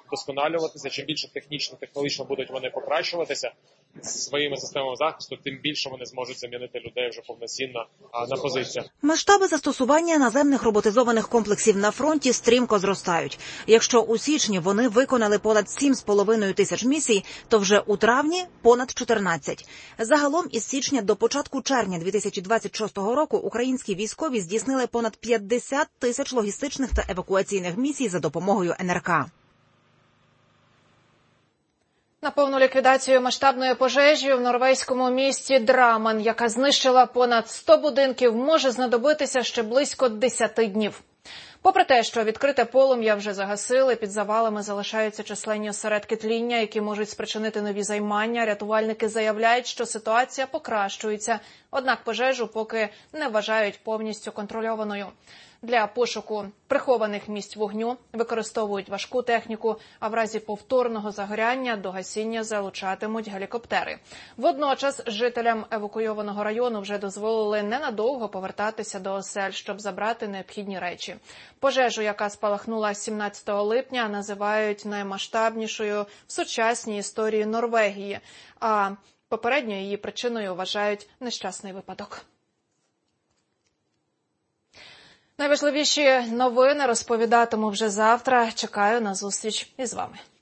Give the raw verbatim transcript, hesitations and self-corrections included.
вдосконалюватися. Чим більше технічно, технологічно будуть вони покращуватися своїми системами захисту, тим більше вони зможуть замінити людей вже повноцінно на позиціях. Масштаби застосування наземних роботизованих комплексів на фронті стрімко зростають. Якщо у січні вони виконали понад сім з половиною тисяч місій, то вже у травні – понад чотирнадцять. Загалом із січня до початку червня дві тисячі двадцять шостого року українські військові здійснили понад п'ятдесят тисяч логістичних та евакуаційних місій за допомогою ен ер ка. На повну ліквідацію масштабної пожежі в норвезькому місті Драмен, яка знищила понад сто будинків, може знадобитися ще близько десяти днів. Попри те, що відкрите полум'я вже загасили, під завалами залишаються численні осередки тління, які можуть спричинити нові займання. Рятувальники заявляють, що ситуація покращується, однак пожежу поки не вважають повністю контрольованою. Для пошуку прихованих місць вогню використовують важку техніку, а в разі повторного загоряння до гасіння залучатимуть гелікоптери. Водночас жителям евакуйованого району вже дозволили ненадовго повертатися до осель, щоб забрати необхідні речі. Пожежу, яка спалахнула сімнадцятого липня, називають наймасштабнішою в сучасній історії Норвегії, а попередньою її причиною вважають нещасний випадок. Найважливіші новини розповідатиму вже завтра. Чекаю на зустріч із вами.